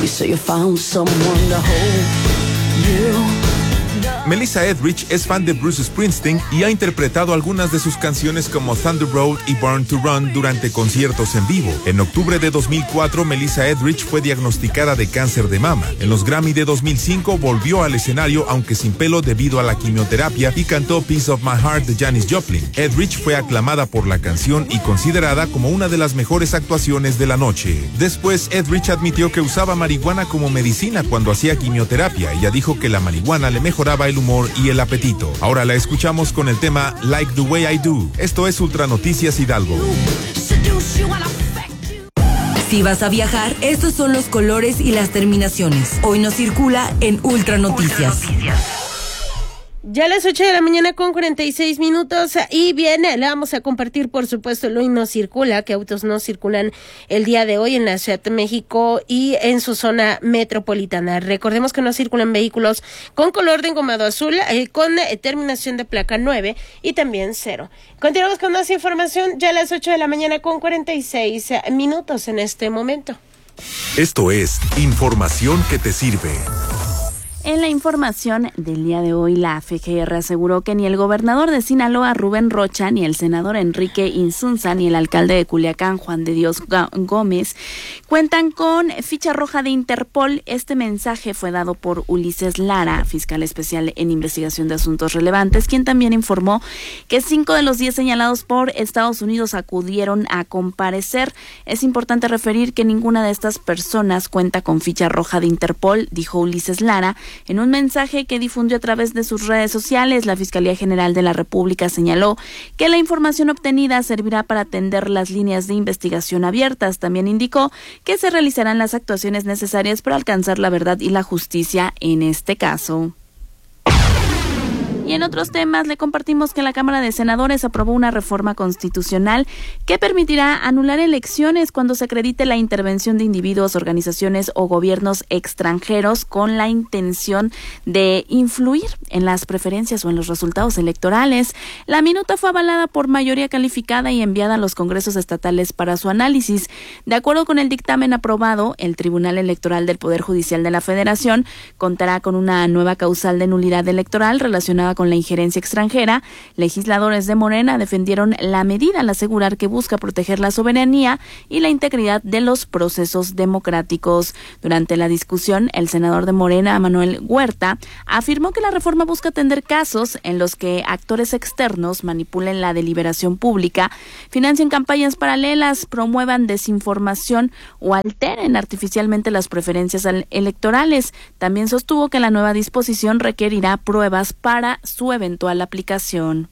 Melissa Etheridge es fan de Bruce Springsteen y ha interpretado algunas de sus canciones como Thunder Road y Born to Run durante conciertos en vivo. En octubre de 2004, Melissa Etheridge fue diagnosticada de cáncer de mama. En los Grammy de 2005 volvió al escenario, aunque sin pelo debido a la quimioterapia, y cantó Piece of My Heart de Janis Joplin. Etheridge fue aclamada por la canción y considerada como una de las mejores actuaciones de la noche. Después, Etheridge admitió que usaba marihuana como medicina cuando hacía quimioterapia. Ella dijo que la marihuana le mejoraba el humor y el apetito. Ahora la escuchamos con el tema Like the Way I Do. Esto es Ultra Noticias Hidalgo. Si vas a viajar, estos son los colores y las terminaciones. Hoy nos circula en Ultra Noticias. Ya a las 8 de la mañana con 46 minutos y bien, le vamos a compartir por supuesto el Hoy No Circula, que autos no circulan el día de hoy en la Ciudad de México y en su zona metropolitana. Recordemos que no circulan vehículos con color de engomado azul, con terminación de placa 9 y también 0. Continuamos con más información ya a las 8 de la mañana con 46 minutos en este momento. Esto es información que te sirve. En la información del día de hoy, la FGR aseguró que ni el gobernador de Sinaloa, Rubén Rocha, ni el senador Enrique Insunza, ni el alcalde de Culiacán, Juan de Dios Gómez, cuentan con ficha roja de Interpol. Este mensaje fue dado por Ulises Lara, fiscal especial en investigación de asuntos relevantes, quien también informó que 5 de los 10 señalados por Estados Unidos acudieron a comparecer. Es importante referir que ninguna de estas personas cuenta con ficha roja de Interpol, dijo Ulises Lara. En un mensaje que difundió a través de sus redes sociales, la Fiscalía General de la República señaló que la información obtenida servirá para atender las líneas de investigación abiertas. También indicó que se realizarán las actuaciones necesarias para alcanzar la verdad y la justicia en este caso. Y en otros temas le compartimos que la Cámara de Senadores aprobó una reforma constitucional que permitirá anular elecciones cuando se acredite la intervención de individuos, organizaciones o gobiernos extranjeros con la intención de influir en las preferencias o en los resultados electorales. La minuta fue avalada por mayoría calificada y enviada a los congresos estatales para su análisis. De acuerdo con el dictamen aprobado, el Tribunal Electoral del Poder Judicial de la Federación contará con una nueva causal de nulidad electoral relacionada con la injerencia extranjera. Legisladores de Morena defendieron la medida al asegurar que busca proteger la soberanía y la integridad de los procesos democráticos. Durante la discusión, el senador de Morena, Manuel Huerta, afirmó que la reforma busca atender casos en los que actores externos manipulen la deliberación pública, financien campañas paralelas, promuevan desinformación o alteren artificialmente las preferencias electorales. También sostuvo que la nueva disposición requerirá pruebas para su eventual aplicación.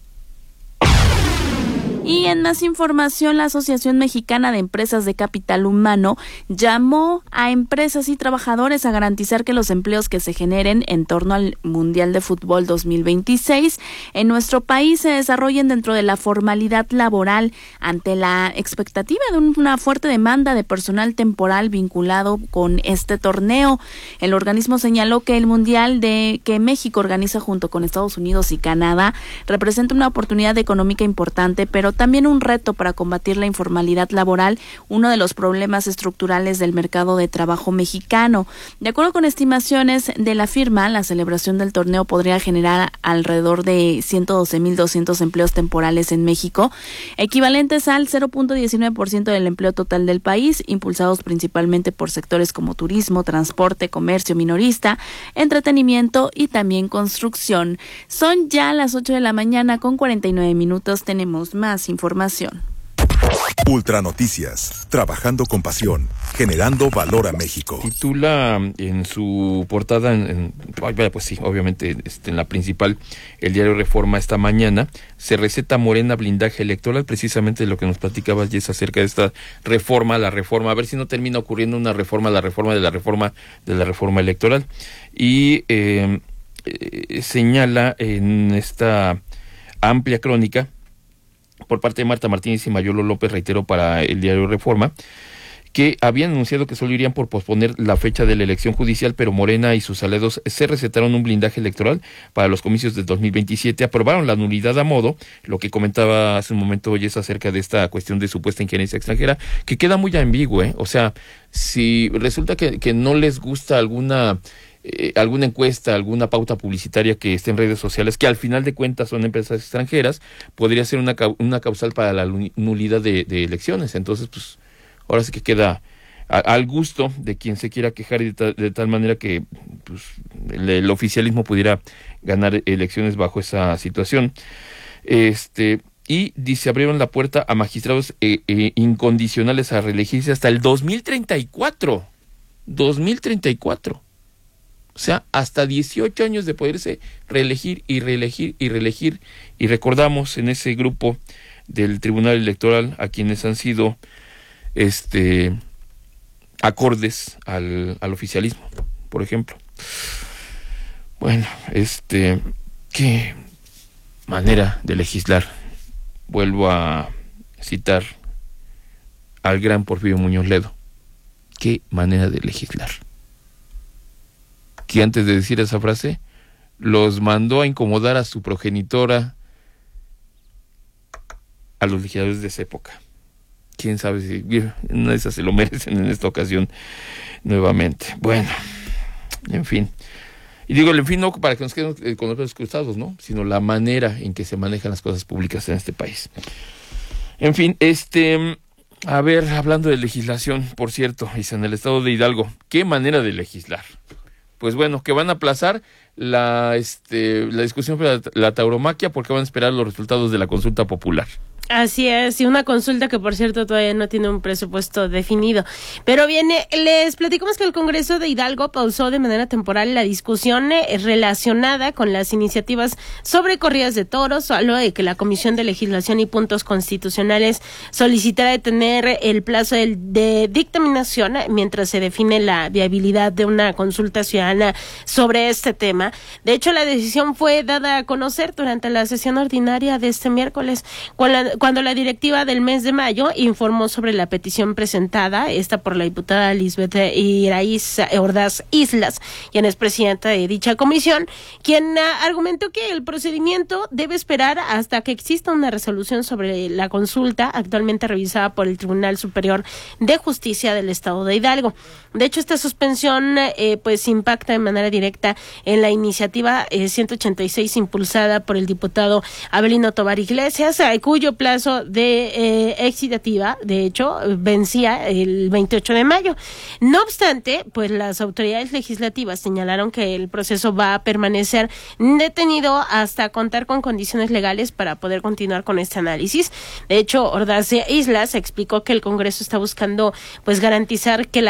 Y en más información, la Asociación Mexicana de Empresas de Capital Humano llamó a empresas y trabajadores a garantizar que los empleos que se generen en torno al Mundial de Fútbol 2026 en nuestro país se desarrollen dentro de la formalidad laboral ante la expectativa de una fuerte demanda de personal temporal vinculado con este torneo. El organismo señaló que el Mundial que México organiza junto con Estados Unidos y Canadá representa una oportunidad económica importante, pero también un reto para combatir la informalidad laboral, uno de los problemas estructurales del mercado de trabajo mexicano. De acuerdo con estimaciones de la firma, la celebración del torneo podría generar alrededor de 112,200 empleos temporales en México, equivalentes al 0.19% del empleo total del país, impulsados principalmente por sectores como turismo, transporte, comercio minorista, entretenimiento y también construcción. Son ya las 8 de la mañana con 49 minutos. Tenemos más información. Ultra Noticias, trabajando con pasión, generando valor a México. Titula en su portada, pues sí, obviamente en la principal, el diario Reforma esta mañana, se receta Morena blindaje electoral, precisamente lo que nos platicabas, Jess, acerca de esta reforma, a ver si no termina ocurriendo una reforma electoral. Y señala en esta amplia crónica por parte de Marta Martínez y Mayolo López, reitero, para el diario Reforma, que habían anunciado que solo irían por posponer la fecha de la elección judicial, pero Morena y sus aliados se recetaron un blindaje electoral para los comicios de 2027, aprobaron la nulidad a modo, lo que comentaba hace un momento Jess acerca de esta cuestión de supuesta injerencia extranjera, que queda muy ambiguo, o sea, si resulta que no les gusta alguna encuesta, alguna pauta publicitaria que esté en redes sociales, que al final de cuentas son empresas extranjeras, podría ser una causal para la nulidad de elecciones. Entonces, pues, ahora sí que queda al gusto de quien se quiera quejar y de tal manera que pues, el oficialismo pudiera ganar elecciones bajo esa situación. Y dice, abrieron la puerta a magistrados incondicionales a reelegirse hasta el 2034. 2034. O sea, hasta 18 años de poderse reelegir y reelegir y reelegir. Y recordamos en ese grupo del Tribunal Electoral a quienes han sido acordes al oficialismo, por ejemplo. Bueno, qué manera de legislar. Vuelvo a citar al gran Porfirio Muñoz Ledo. Qué manera de legislar. Que antes de decir esa frase, los mandó a incomodar a su progenitora, a los legisladores de esa época. Quién sabe si una de esas se lo merecen en esta ocasión nuevamente. Bueno, en fin. Y digo, en fin, no para que nos queden con los dedos cruzados, ¿no? Sino la manera en que se manejan las cosas públicas en este país. En fin, a ver, hablando de legislación, por cierto, y en el estado de Hidalgo, ¿qué manera de legislar? Pues bueno, que van a aplazar la discusión sobre la tauromaquia porque van a esperar los resultados de la consulta popular. Así es, y una consulta que por cierto todavía no tiene un presupuesto definido. Pero bien, les platicamos que el Congreso de Hidalgo pausó de manera temporal la discusión relacionada con las iniciativas sobre corridas de toros, a lo de que la Comisión de Legislación y Puntos Constitucionales solicitara detener el plazo de dictaminación mientras se define la viabilidad de una consulta ciudadana sobre este tema. De hecho, la decisión fue dada a conocer durante la sesión ordinaria de este miércoles, cuando la directiva del mes de mayo informó sobre la petición presentada, esta por la diputada Lisbeth Iraíz Ordaz Islas, quien es presidenta de dicha comisión, quien argumentó que el procedimiento debe esperar hasta que exista una resolución sobre la consulta actualmente revisada por el Tribunal Superior de Justicia del Estado de Hidalgo. De hecho, esta suspensión pues impacta de manera directa en la iniciativa 186 impulsada por el diputado Abelino Tovar Iglesias, cuyo plazo de excitativa, de hecho, vencía el 28 de mayo. No obstante, pues las autoridades legislativas señalaron que el proceso va a permanecer detenido hasta contar con condiciones legales para poder continuar con este análisis. De hecho, Ordaz Islas explicó que el Congreso está buscando pues garantizar que la